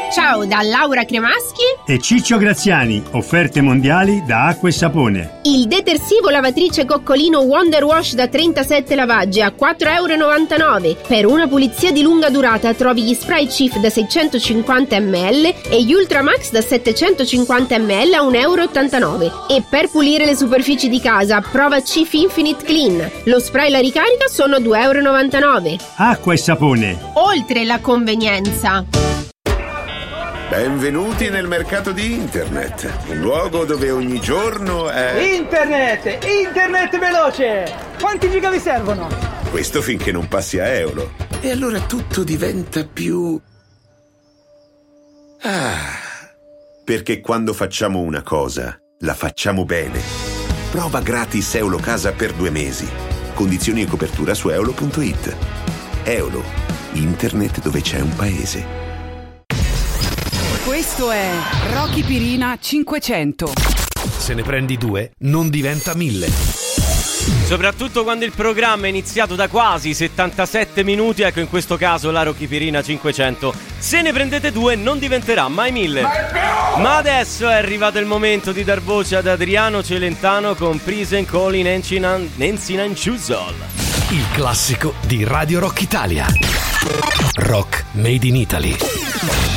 Ciao da Laura Cremaschi e Ciccio Graziani, offerte mondiali da Acqua e Sapone. Il detersivo lavatrice Coccolino Wonder Wash da 37 lavaggi a €4,99. Per una pulizia di lunga durata trovi gli spray Cif da 650 ml e gli Ultramax da 750 ml a €1,89. E per pulire le superfici di casa prova Cif Infinite Clean. Lo spray e la ricarica sono €2,99. Acqua e Sapone. Oltre la convenienza. Benvenuti nel mercato di internet, un luogo dove ogni giorno è... Internet veloce! Quanti giga vi servono? Questo finché non passi a euro. E allora tutto diventa più... perché quando facciamo una cosa, la facciamo bene. Prova gratis Eulocasa per 2 mesi. Condizioni e copertura su eolo.it. Eolo, internet dove c'è un paese. Questo è Rocky Pirina 500. Se ne prendi 2, non diventa 1000. Soprattutto quando il programma è iniziato da quasi 77 minuti, ecco in questo caso la Rocky Pirina 500. Se ne prendete 2 non diventerà mai 1000. Ma adesso è arrivato il momento di dar voce ad Adriano Celentano con Prison Calling Nancy Nanciusol. Il classico di Radio Rock Italia. Rock Made in Italy.